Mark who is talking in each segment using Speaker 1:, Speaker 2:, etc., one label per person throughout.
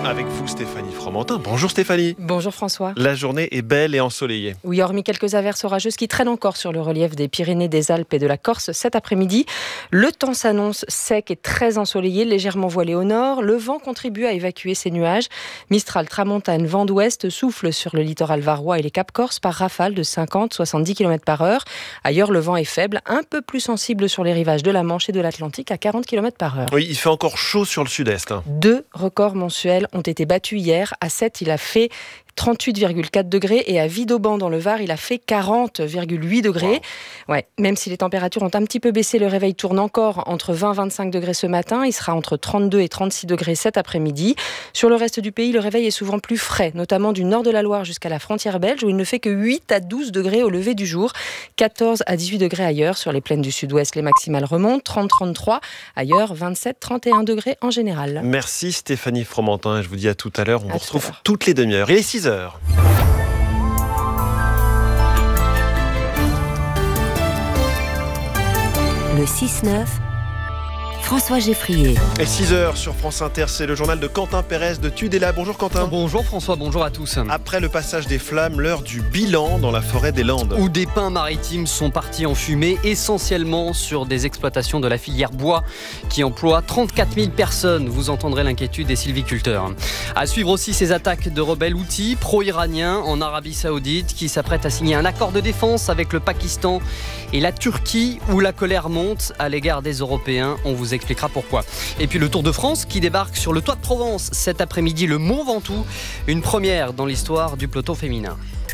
Speaker 1: avec vous Stéphanie Fromentin. Bonjour Stéphanie.
Speaker 2: Bonjour François.
Speaker 1: La journée est belle et ensoleillée.
Speaker 2: Oui, hormis quelques averses orageuses qui traînent encore sur le relief des Pyrénées, des Alpes et de la Corse cet après-midi, le temps s'annonce sec et très ensoleillé, légèrement voilé au nord. Le vent contribue à évacuer ces nuages. Mistral, tramontane, vent d'ouest souffle sur le littoral varois et les Cap Corse par rafales de 50-70 km/h. Ailleurs, le vent est faible, un peu plus sensible sur les rivages de la Manche et de l'Atlantique à 40 km/h.
Speaker 1: Oui, il fait encore chaud sur le sud-est.
Speaker 2: 2 records mensuels ont été battus hier. À 7, il a fait 38,4 degrés et à Vidauban dans le Var, il a fait 40,8 degrés. Wow. Ouais, même si les températures ont un petit peu baissé, le réveil tourne encore entre 20 et 25 degrés ce matin. Il sera entre 32 et 36 degrés cet après-midi. Sur le reste du pays, le réveil est souvent plus frais, notamment du nord de la Loire jusqu'à la frontière belge où il ne fait que 8 à 12 degrés au lever du jour. 14 à 18 degrés ailleurs. Sur les plaines du sud-ouest, les maximales remontent. 30-33. Ailleurs, 27-31 degrés en général.
Speaker 1: Merci Stéphanie Fromentin. Je vous dis à tout à l'heure. On vous retrouve toutes les demi-heures. Il est 6h.
Speaker 3: Le 6-9, François Geffrier.
Speaker 1: Et 6h sur France Inter, c'est le journal de Quentin Pérez de Tudela. Bonjour Quentin.
Speaker 4: Bonjour François, bonjour à tous.
Speaker 1: Après le passage des flammes, l'heure du bilan dans la forêt des Landes.
Speaker 4: Où des pins maritimes sont partis en fumée, essentiellement sur des exploitations de la filière bois qui emploient 34 000 personnes. Vous entendrez l'inquiétude des sylviculteurs. À suivre aussi ces attaques de rebelles houthis pro-iraniens en Arabie Saoudite qui s'apprêtent à signer un accord de défense avec le Pakistan et la Turquie où la colère monte à l'égard des Européens. On vous expliquera pourquoi. Et puis le Tour de France qui débarque sur le toit de Provence cet après-midi, le Mont Ventoux, une première dans l'histoire du peloton féminin.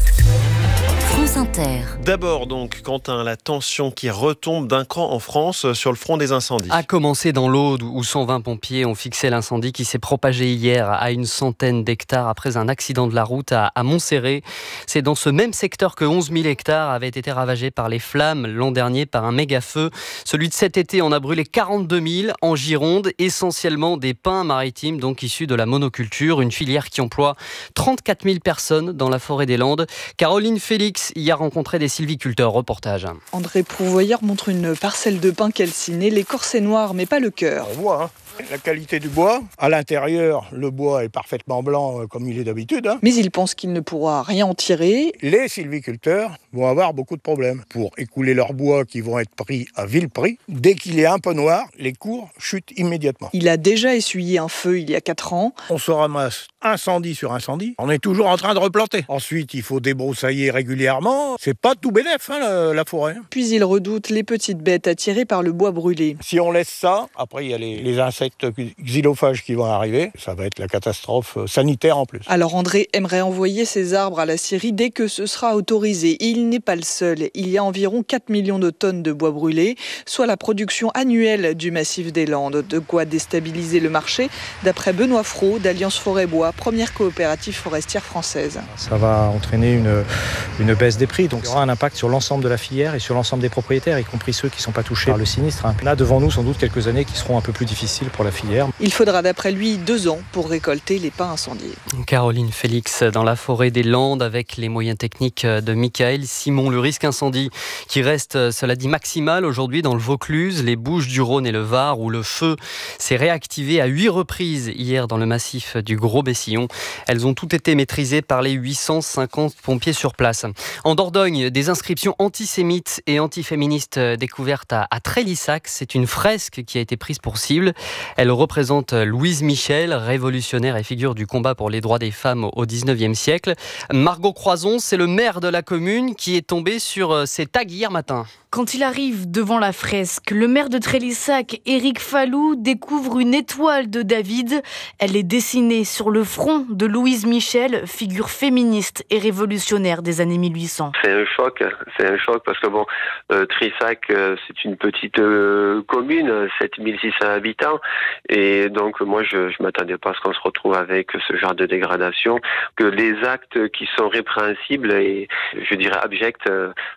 Speaker 3: France Inter.
Speaker 1: D'abord donc, Quentin, la tension qui retombe d'un cran en France sur le front des incendies.
Speaker 4: A commencé dans l'Aude où 120 pompiers ont fixé l'incendie qui s'est propagé hier à une centaine d'hectares après un accident de la route à Montserrat. C'est dans ce même secteur que 11 000 hectares avaient été ravagés par les flammes l'an dernier par un méga-feu. Celui de cet été en a brûlé 42 000 en Gironde, essentiellement des pins maritimes donc issus de la monoculture, une filière qui emploie 34 000 personnes dans la forêt des Landes. Caroline Félix y a rencontré des sylviculteurs. Reportage.
Speaker 5: André Prouvoyeur montre une parcelle de pin calciné. L'écorce est noire, mais pas le cœur.
Speaker 6: On voit la qualité du bois. À l'intérieur, le bois est parfaitement blanc comme il est d'habitude.
Speaker 5: Mais il pense qu'il ne pourra rien en tirer.
Speaker 6: Les sylviculteurs vont avoir beaucoup de problèmes pour écouler leur bois qui vont être pris à vil prix. Dès qu'il est un peu noir, les cours chutent immédiatement.
Speaker 5: Il a déjà essuyé un feu il y a 4 ans.
Speaker 6: On se ramasse incendie sur incendie. On est toujours en train de replanter. Ensuite, il faut débroussailler régulièrement. C'est pas tout bénef, la forêt.
Speaker 5: Puis il redoute les petites bêtes attirées par le bois brûlé.
Speaker 6: Si on laisse ça, après il y a les insectes xylophages qui vont arriver. Ça va être la catastrophe sanitaire en plus.
Speaker 5: Alors André aimerait envoyer ses arbres à la Syrie dès que ce sera autorisé. Et il n'est pas le seul. Il y a environ 4 millions de tonnes de bois brûlé, soit la production annuelle du massif des Landes. De quoi déstabiliser le marché, d'après Benoît Fraud d'Alliance Forêt Bois, première coopérative forestière française.
Speaker 7: Ça va entraîner une baisse des prix, donc il y aura un impact sur l'ensemble de la filière et sur l'ensemble des propriétaires, y compris ceux qui ne sont pas touchés par le sinistre. Là, devant nous, sans doute quelques années qui seront un peu plus difficiles pour la filière.
Speaker 5: Il faudra d'après lui 2 ans pour récolter les pins incendiés.
Speaker 4: Caroline Félix dans la forêt des Landes avec les moyens techniques de Michael Simon. Le risque incendie qui reste, cela dit, maximal aujourd'hui dans le Vaucluse, les Bouches-du-Rhône et le Var où le feu s'est réactivé à 8 reprises hier dans le massif du Gros-Bessillon. Elles ont toutes été maîtrisées par les 850 pompiers sur place. En Dordogne, des inscriptions antisémites et antiféministes découvertes à Trélissac. C'est une fresque qui a été prise pour cible. Elle représente Louise Michel, révolutionnaire et figure du combat pour les droits des femmes au XIXe siècle. Margot Croison, c'est le maire de la commune qui est tombé sur ces tags hier matin.
Speaker 8: Quand il arrive devant la fresque, le maire de Trélissac, Éric Fallou, découvre une étoile de David. Elle est dessinée sur le front de Louise Michel, figure féministe et révolutionnaire des années 1800.
Speaker 9: C'est un choc parce que Trélissac, c'est une petite commune, 7600 habitants, et donc moi je m'attendais pas à ce qu'on se retrouve avec ce genre de dégradation, que les actes qui sont répréhensibles et je dirais abjects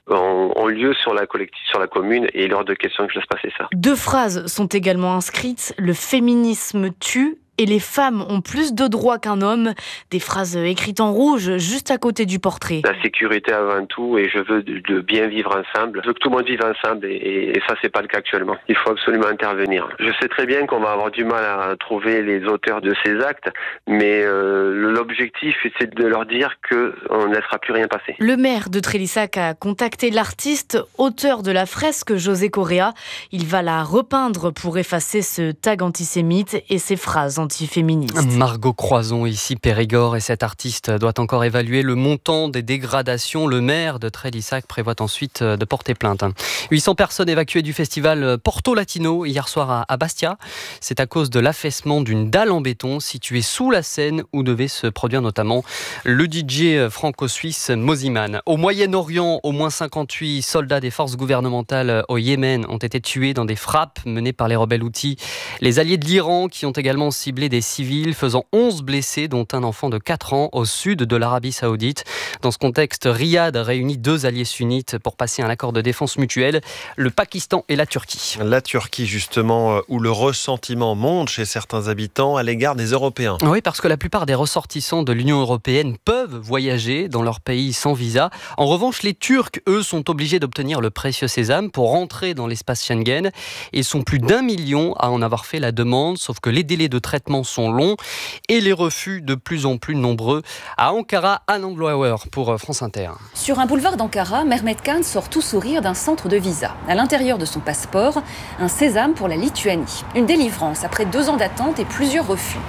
Speaker 9: ont lieu sur la commune, et il est hors de question que je laisse passer ça.
Speaker 8: 2 phrases sont également inscrites. Le féminisme tue et les femmes ont plus de droits qu'un homme. Des phrases écrites en rouge juste à côté du portrait.
Speaker 9: La sécurité avant tout, et je veux de bien vivre ensemble. Je veux que tout le monde vive ensemble et ça, c'est pas le cas actuellement. Il faut absolument intervenir. Je sais très bien qu'on va avoir du mal à trouver les auteurs de ces actes, mais l'objectif, c'est de leur dire qu'on ne laissera plus rien passer.
Speaker 8: Le maire de Trélissac a contacté l'artiste, auteur de la fresque, José Correa. Il va la repeindre pour effacer ce tag antisémite et ses phrases antiféministes.
Speaker 4: Margot Croison, ici Périgord, et cet artiste doit encore évaluer le montant des dégradations. Le maire de Trélissac prévoit ensuite de porter plainte. 800 personnes évacuées du festival Porto Latino hier soir à Bastia. C'est à cause de l'affaissement d'une dalle en béton située sous la scène où devait se produire notamment le DJ franco-suisse Moziman. Au Moyen-Orient, au moins 58 soldats des forces gouvernementales au Yémen ont été tués dans des frappes menées par les rebelles houthis. Les alliés de l'Iran qui ont également ciblé des civils, faisant 11 blessés, dont un enfant de 4 ans au sud de l'Arabie Saoudite. Dans ce contexte, Riyad réunit 2 alliés sunnites pour passer un accord de défense mutuelle, le Pakistan et la Turquie.
Speaker 1: La Turquie, justement, où le ressentiment monte chez certains habitants à l'égard des Européens.
Speaker 4: Oui, parce que la plupart des ressortissants de l'Union européenne peuvent voyager dans leur pays sans visa. En revanche, les Turcs, eux, sont obligés d'obtenir le précieux sésame pour rentrer dans l'espace Schengen et sont plus d'1 million à en avoir fait la demande, sauf que les délais de traitement sont longs et les refus de plus en plus nombreux. À Ankara, Anne Anglauer pour France Inter.
Speaker 10: Sur un boulevard d'Ankara, Mehmet Khan sort tout sourire d'un centre de visa. À l'intérieur de son passeport, un sésame pour la Lituanie. Une délivrance après 2 ans d'attente et plusieurs refus.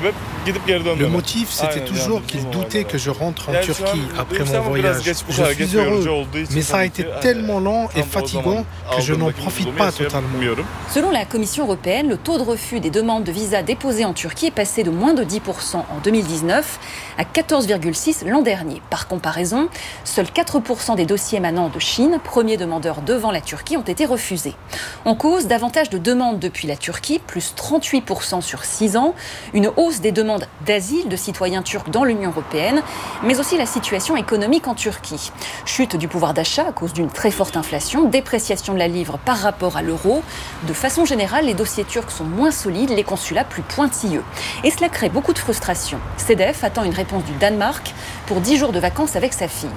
Speaker 11: Le motif, c'était toujours qu'il doutait que je rentre en Turquie après mon voyage. Je suis heureux, mais ça a été tellement lent et fatigant que je n'en profite pas totalement.
Speaker 10: Selon la Commission européenne, le taux de refus des demandes de visa déposées en Turquie est passé de moins de 10% en 2019 à 14,6% l'an dernier. Par comparaison, seuls 4% des dossiers émanant de Chine, premier demandeur devant la Turquie, ont été refusés. En cause, davantage de demandes depuis la Turquie, plus 38% sur 6 ans, une hausse des demandes d'asile de citoyens turcs dans l'Union européenne, mais aussi la situation économique en Turquie. Chute du pouvoir d'achat à cause d'une très forte inflation, dépréciation de la livre par rapport à l'euro. De façon générale, les dossiers turcs sont moins solides, les consulats plus pointilleux. Et cela crée beaucoup de frustration. CEDEF attend une réponse du Danemark pour 10 jours de vacances avec sa fille.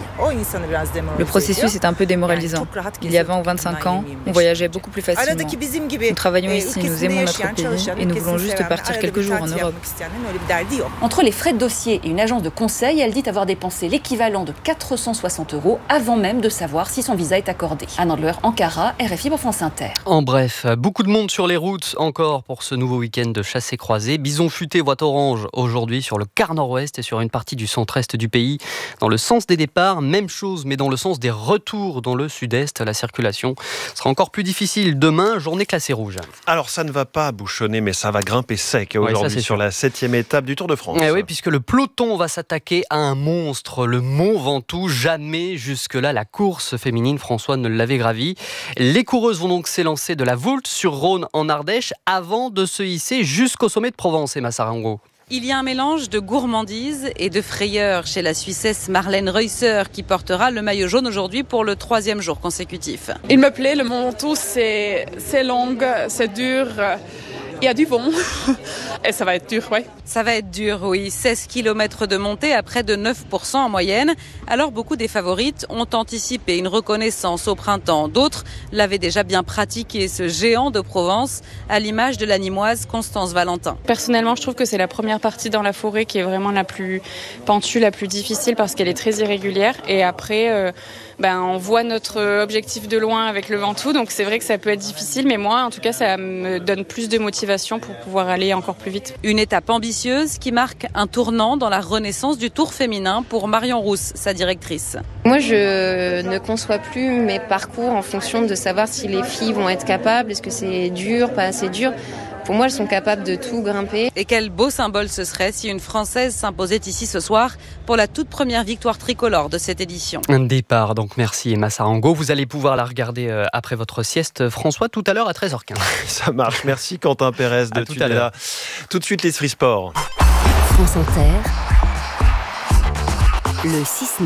Speaker 12: Le processus est un peu démoralisant. Il y a 20 ou 25 ans, on voyageait beaucoup plus facilement. Nous travaillons ici, nous aimons notre pays et nous voulons juste partir quelques jours en Europe.
Speaker 10: Entre les frais de dossier et une agence de conseil, elle dit avoir dépensé l'équivalent de 460 € avant même de savoir si son visa est accordé. Anne Anglauer, Ankara, RFI pour France Inter.
Speaker 4: En bref, beaucoup de monde sur les routes encore pour ce nouveau week-end de chassé-croisé. Bison futé voit orange aujourd'hui sur le quart nord-ouest et sur une partie du centre-est du pays. Dans le sens des départs, même chose, mais dans le sens des retours dans le sud-est, la circulation sera encore plus difficile. Demain, journée classée rouge.
Speaker 1: Alors ça ne va pas bouchonner, mais ça va grimper sec aujourd'hui sur la 7e étape du Tour de France.
Speaker 4: Oui, puisque le peloton va s'attaquer à un monstre, le Mont Ventoux. Jamais jusque-là la course féminine, François ne l'avait gravi. Les coureuses vont donc s'élancer de la Voulte-sur-Rhône en Ardèche avant de se hisser jusqu'au sommet de Provence, Emma Sarango.
Speaker 13: Il y a un mélange de gourmandise et de frayeur chez la Suissesse Marlène Reusser qui portera le maillot jaune aujourd'hui pour le 3e jour consécutif.
Speaker 14: Il me plaît, le Mont Ventoux, c'est long, c'est dur. Il y a du vent et ça va être dur, oui.
Speaker 13: Ça va être dur, oui. 16 km de montée à près de 9% en moyenne. Alors beaucoup des favorites ont anticipé une reconnaissance au printemps. D'autres l'avaient déjà bien pratiqué, ce géant de Provence, à l'image de la Nîmoise Constance Valentin.
Speaker 15: Personnellement, je trouve que c'est la première partie dans la forêt qui est vraiment la plus pentue, la plus difficile parce qu'elle est très irrégulière. Et après, on voit notre objectif de loin avec le Ventoux. Donc c'est vrai que ça peut être difficile, mais moi, en tout cas, ça me donne plus de motivation pour pouvoir aller encore plus vite.
Speaker 13: Une étape ambitieuse qui marque un tournant dans la renaissance du Tour féminin pour Marion Rousse, sa directrice.
Speaker 16: Moi, je ne conçois plus mes parcours en fonction de savoir si les filles vont être capables, est-ce que c'est dur, pas assez dur. Pour moi, elles sont capables de tout grimper.
Speaker 13: Et quel beau symbole ce serait si une Française s'imposait ici ce soir pour la toute première victoire tricolore de cette édition.
Speaker 4: Un départ, donc merci Emma Sarango. Vous allez pouvoir la regarder après votre sieste, François, tout à l'heure à 13h15.
Speaker 1: Ça marche, merci Quentin Pérez de tout à l'heure. Tout de suite les Free Sport.
Speaker 3: France Inter, le 6-9.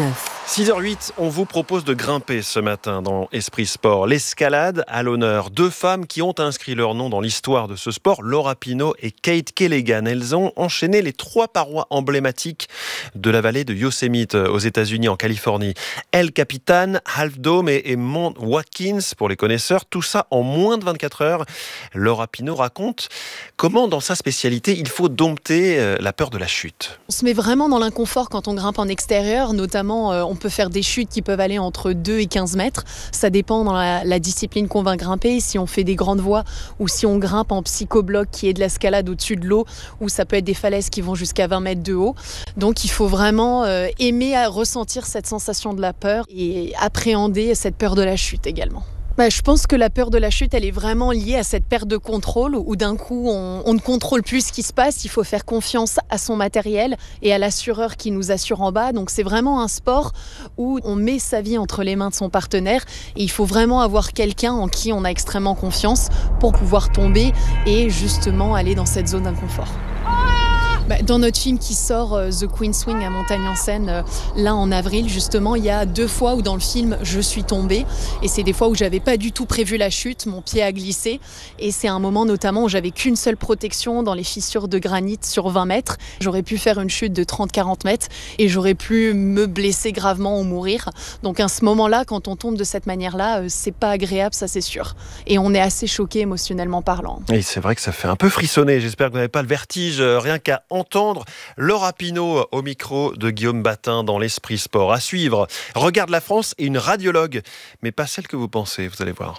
Speaker 1: 6h08, on vous propose de grimper ce matin dans Esprit Sport. L'escalade à l'honneur. 2 femmes qui ont inscrit leur nom dans l'histoire de ce sport, Laura Pino et Kate Keleghan. Elles ont enchaîné les 3 parois emblématiques de la vallée de Yosemite aux États-Unis, en Californie. El Capitan, Half Dome et Mount Watkins pour les connaisseurs. Tout ça en moins de 24 heures. Laura Pino raconte comment, dans sa spécialité, il faut dompter la peur de la chute.
Speaker 17: On se met vraiment dans l'inconfort quand on grimpe en extérieur, notamment on peut faire des chutes qui peuvent aller entre 2 et 15 mètres. Ça dépend dans la discipline qu'on va grimper, si on fait des grandes voies ou si on grimpe en psychobloc qui est de l'escalade au-dessus de l'eau, ou ça peut être des falaises qui vont jusqu'à 20 mètres de haut. Donc il faut vraiment aimer à ressentir cette sensation de la peur et appréhender cette peur de la chute également. Je pense que la peur de la chute, elle est vraiment liée à cette perte de contrôle où d'un coup, on ne contrôle plus ce qui se passe. Il faut faire confiance à son matériel et à l'assureur qui nous assure en bas. Donc c'est vraiment un sport où on met sa vie entre les mains de son partenaire. Et il faut vraiment avoir quelqu'un en qui on a extrêmement confiance pour pouvoir tomber et justement aller dans cette zone d'inconfort. Dans notre film qui sort, The Queen's Swing à Montagne-en-Seine, là en avril, justement, il y a 2 fois où dans le film, je suis tombée. Et c'est des fois où j'avais pas du tout prévu la chute, mon pied a glissé. Et c'est un moment notamment où j'avais qu'une seule protection dans les fissures de granit sur 20 mètres. J'aurais pu faire une chute de 30-40 mètres et j'aurais pu me blesser gravement ou mourir. Donc à ce moment-là, quand on tombe de cette manière-là, c'est pas agréable, ça c'est sûr. Et on est assez choqué émotionnellement parlant.
Speaker 1: Et c'est vrai que ça fait un peu frissonner. J'espère que vous n'avez pas le vertige, rien qu'à entendre Laura Pino au micro de Guillaume Batin dans l'Esprit Sport. À suivre, Regarde la France et une radiologue, mais pas celle que vous pensez, vous allez voir.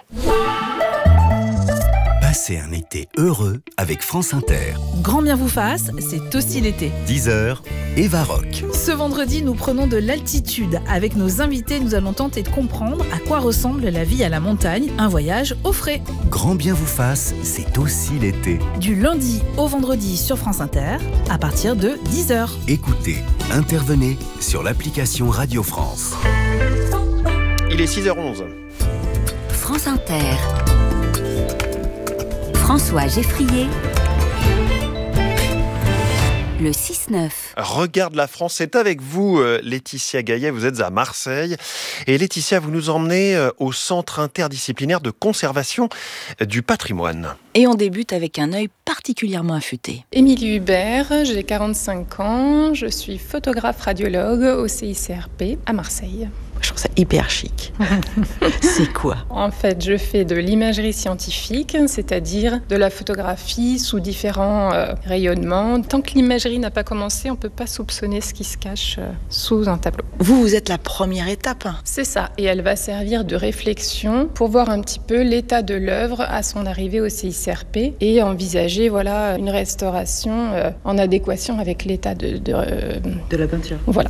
Speaker 18: Passez un été heureux avec France Inter.
Speaker 19: Grand bien vous fasse, c'est aussi l'été.
Speaker 18: 10h, Eva Rock.
Speaker 19: Ce vendredi, nous prenons de l'altitude. Avec nos invités, nous allons tenter de comprendre à quoi ressemble la vie à la montagne, un voyage au frais.
Speaker 18: Grand bien vous fasse, c'est aussi l'été.
Speaker 19: Du lundi au vendredi sur France Inter, à partir de 10h.
Speaker 18: Écoutez, intervenez sur l'application Radio France.
Speaker 1: Il est 6h11.
Speaker 3: France Inter. François Geffrier, le 6-9.
Speaker 1: Regarde la France, c'est avec vous, Laetitia Gaillet, vous êtes à Marseille. Et Laetitia, vous nous emmenez au Centre interdisciplinaire de conservation du patrimoine.
Speaker 20: Et on débute avec un œil particulièrement affûté.
Speaker 21: Émilie Hubert, j'ai 45 ans, je suis photographe radiologue au CICRP à Marseille.
Speaker 20: Je trouve ça hyper chic. C'est quoi ?
Speaker 21: En fait, je fais de l'imagerie scientifique, c'est-à-dire de la photographie sous différents rayonnements. Tant que l'imagerie n'a pas commencé, on ne peut pas soupçonner ce qui se cache sous un tableau.
Speaker 20: Vous êtes la première étape.
Speaker 21: C'est ça, et elle va servir de réflexion pour voir un petit peu l'état de l'œuvre à son arrivée au CICRP et envisager une restauration en adéquation avec l'état de
Speaker 20: la peinture.
Speaker 21: Voilà.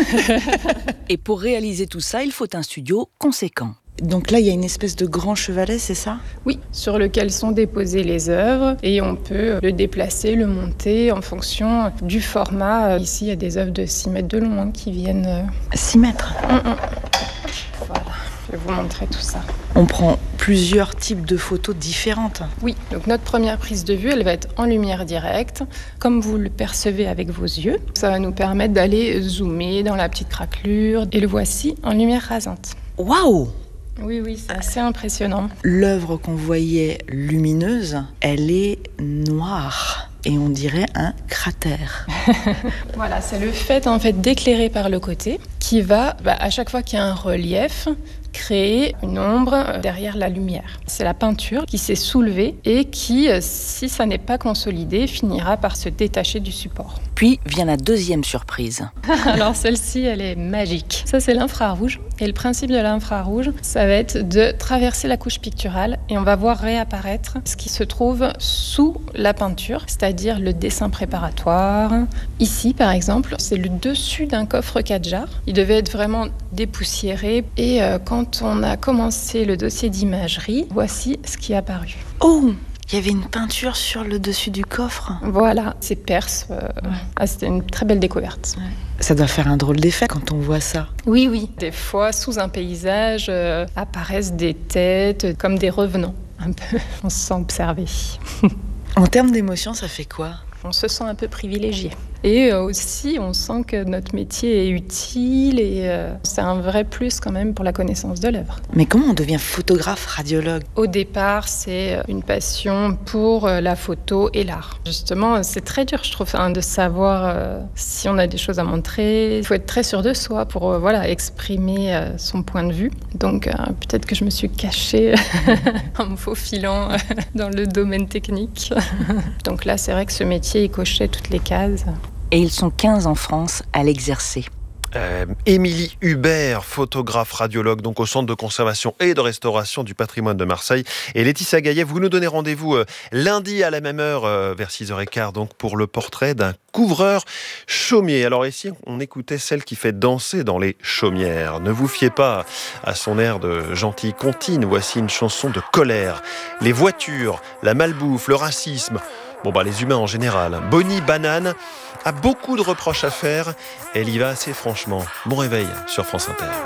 Speaker 20: Et pour réaliser tout ça, il faut un studio conséquent. Donc là, il y a une espèce de grand chevalet, c'est ça ?
Speaker 21: Oui, sur lequel sont déposées les œuvres et on peut le déplacer, le monter en fonction du format. Ici, il y a des œuvres de 6 mètres de long qui viennent...
Speaker 20: 6 mètres ?
Speaker 21: Voilà, je vais vous montrer tout ça.
Speaker 20: On prend plusieurs types de photos différentes.
Speaker 21: Oui, donc notre première prise de vue, elle va être en lumière directe, comme vous le percevez avec vos yeux. Ça va nous permettre d'aller zoomer dans la petite craquelure. Et le voici en lumière rasante.
Speaker 20: Waouh !
Speaker 21: Oui, c'est assez impressionnant.
Speaker 20: L'œuvre qu'on voyait lumineuse, elle est noire. Et on dirait un cratère.
Speaker 21: Voilà, c'est le fait d'éclairer par le côté qui va, à chaque fois qu'il y a un relief, créer une ombre derrière la lumière. C'est la peinture qui s'est soulevée et qui, si ça n'est pas consolidé, finira par se détacher du support.
Speaker 20: Puis vient la deuxième surprise.
Speaker 21: Alors celle-ci, elle est magique. Ça, c'est l'infrarouge. Et le principe de l'infrarouge, ça va être de traverser la couche picturale et on va voir réapparaître ce qui se trouve sous la peinture, c'est-à-dire le dessin préparatoire. Ici, par exemple, c'est le dessus d'un coffre 4 jarres. Il devait être vraiment dépoussiéré. Et quand on a commencé le dossier d'imagerie, voici ce qui est apparu.
Speaker 20: Oh ! Il y avait une peinture sur le dessus du coffre.
Speaker 21: Voilà, c'est perse. C'était une très belle découverte.
Speaker 20: Ouais. Ça doit faire un drôle d'effet quand on voit ça.
Speaker 21: Oui. Des fois, sous un paysage, apparaissent des têtes comme des revenants. Un peu, on se sent observé.
Speaker 20: En termes d'émotion, ça fait quoi ?
Speaker 21: On se sent un peu privilégié. Et aussi, on sent que notre métier est utile et c'est un vrai plus quand même pour la connaissance de l'œuvre.
Speaker 20: Mais comment on devient photographe radiologue ?
Speaker 21: Au départ, c'est une passion pour la photo et l'art. Justement, c'est très dur, je trouve, de savoir si on a des choses à montrer. Il faut être très sûr de soi pour exprimer son point de vue. Donc, peut-être que je me suis cachée en me faufilant dans le domaine technique. Donc là, c'est vrai que ce métier, il cochait toutes les cases.
Speaker 2: Et ils sont 15 en France à l'exercer.
Speaker 1: Émilie Hubert, photographe radiologue donc au Centre de conservation et de restauration du patrimoine de Marseille. Et Laetitia Gaillet, vous nous donnez rendez-vous lundi à la même heure, vers 6h15, donc pour le portrait d'un couvreur chaumier. Alors ici, on écoutait celle qui fait danser dans les chaumières. Ne vous fiez pas à son air de gentille comptine. Voici une chanson de colère. Les voitures, la malbouffe, le racisme... les humains en général. Bonnie Banane a beaucoup de reproches à faire. Elle y va assez franchement. Bon réveil sur France Inter.